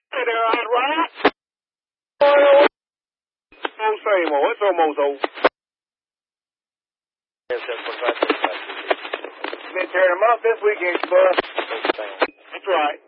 Hey there, Hot Rod. Same old. It's almost over. Been tearing them up this weekend, bud. That's right.